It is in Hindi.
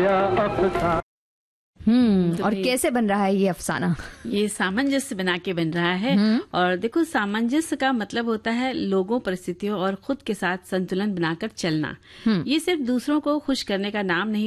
नया अफसाना। और कैसे बन रहा है ये अफसाना? ये सामंजस्य बना के बन रहा है। और देखो, सामंजस्य का मतलब होता है लोगों, परिस्थितियों और खुद के साथ संतुलन बनाकर चलना। ये सिर्फ दूसरों को खुश करने का नाम नहीं